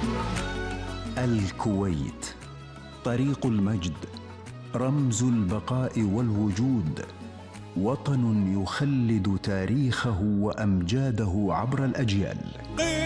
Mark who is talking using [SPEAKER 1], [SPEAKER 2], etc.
[SPEAKER 1] الكويت طريق المجد، رمز البقاء والوجود، وطن يخلد تاريخه وأمجاده عبر الأجيال.